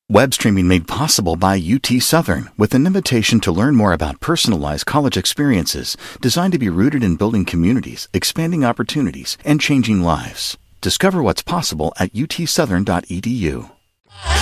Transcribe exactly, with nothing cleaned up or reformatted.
Web streaming made possible by U T Southern, with an invitation to learn more about personalized college experiences designed to be rooted in building communities, expanding opportunities, and changing lives. Discover what's possible at u t southern dot e d u.